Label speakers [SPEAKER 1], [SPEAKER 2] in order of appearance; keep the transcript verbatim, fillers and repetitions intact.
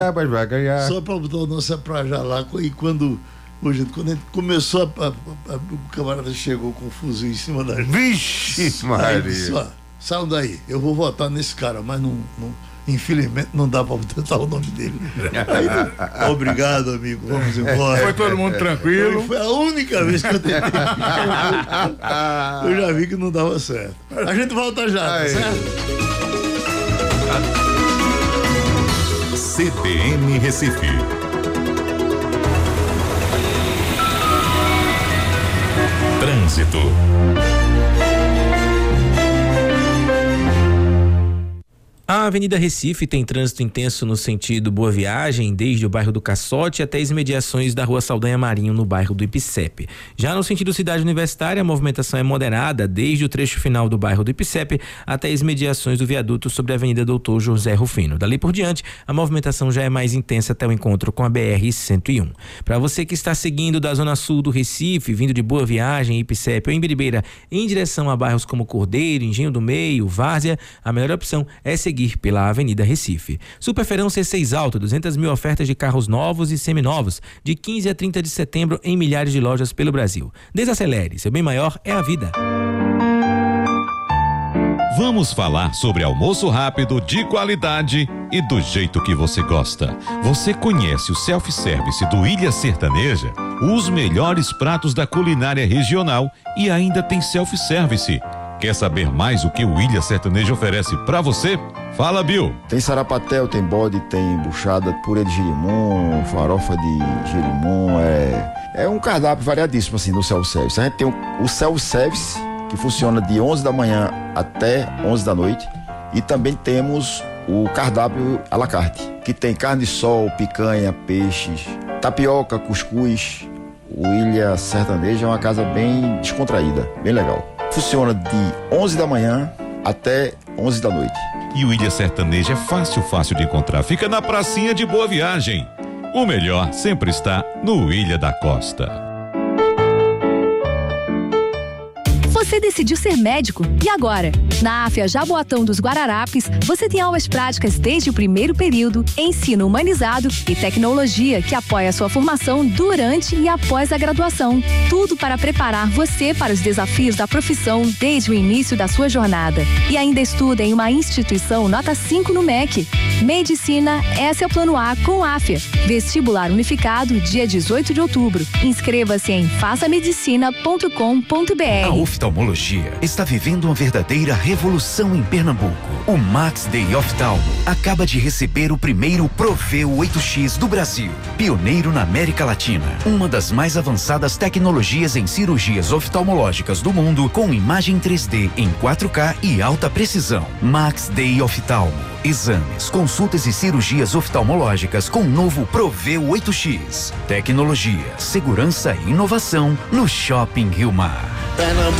[SPEAKER 1] Mas vai ganhar.
[SPEAKER 2] Só para botar o nosso é pra já lá. E quando, hoje, quando a gente começou, a, a, a, o camarada chegou com o fuzil em cima da gente.
[SPEAKER 1] Vixe, Maria.
[SPEAKER 2] Disse, ó, saiam daí, eu vou votar nesse cara, mas não, não, infelizmente não dá para botar o nome dele. Aí, obrigado, amigo, vamos embora.
[SPEAKER 3] Foi todo mundo tranquilo.
[SPEAKER 2] Foi a única vez que eu tentei. Eu já vi que não dava certo. A gente volta já, tá certo?
[SPEAKER 4] C B N Recife. Trânsito.
[SPEAKER 5] A Avenida Recife tem trânsito intenso no sentido Boa Viagem, desde o bairro do Caçote até as imediações da Rua Saldanha Marinho, no bairro do Ipicep. Já no sentido Cidade Universitária, a movimentação é moderada, desde o trecho final do bairro do Ipicep até as imediações do viaduto sobre a Avenida Doutor José Rufino. Dali por diante, a movimentação já é mais intensa até o encontro com a B R cento e um. Para você que está seguindo da zona sul do Recife, vindo de Boa Viagem, Ipicep ou Imbiribeira, em direção a bairros como Cordeiro, Engenho do Meio, Várzea, a melhor opção é seguir pela Avenida Recife. Superfeirão C seis Alto, duzentas mil ofertas de carros novos e seminovos, de quinze a trinta de setembro em milhares de lojas pelo Brasil. Desacelere, seu bem maior é a vida.
[SPEAKER 4] Vamos falar sobre almoço rápido, de qualidade e do jeito que você gosta. Você conhece o self-service do Ilha Sertaneja? Os melhores pratos da culinária regional e ainda tem self-service. Quer saber mais o que o Ilha Sertaneja oferece pra você? Fala, Bill.
[SPEAKER 6] Tem sarapatel, tem bode, tem buchada, purê de girimum, farofa de girimum, é, é um cardápio variadíssimo assim no self-service. A gente tem o, o self-service, que funciona de onze da manhã até onze da noite, e também temos o cardápio à la carte, que tem carne de sol, picanha, peixes, tapioca, cuscuz. O Ilha Sertaneja é uma casa bem descontraída, bem legal. Funciona de onze da manhã até onze da noite.
[SPEAKER 4] E o Ilha Sertaneja é fácil, fácil de encontrar. Fica na pracinha de Boa Viagem. O melhor sempre está no Ilha da Costa.
[SPEAKER 7] Você decidiu ser médico e agora? Na AFIA Jaboatão dos Guararapes, você tem aulas práticas desde o primeiro período, ensino humanizado e tecnologia que apoia a sua formação durante e após a graduação. Tudo para preparar você para os desafios da profissão desde o início da sua jornada. E ainda estuda em uma instituição nota cinco no M E C. Medicina, esse é o plano A com AFIA. Vestibular unificado, dia dezoito de outubro. Inscreva-se em faça medicina ponto com ponto b r.
[SPEAKER 8] A oftalmologia está vivendo uma verdadeira revolução em Pernambuco. O Max Day Oftalmo acaba de receber o primeiro Proveu oito X do Brasil, pioneiro na América Latina. Uma das mais avançadas tecnologias em cirurgias oftalmológicas do mundo, com imagem três D em quatro K e alta precisão. Max Day Oftalmo. Exames, consultas e cirurgias oftalmológicas com o novo Proveu oito X. Tecnologia, segurança e inovação no Shopping Rio Mar.
[SPEAKER 2] Pernambuco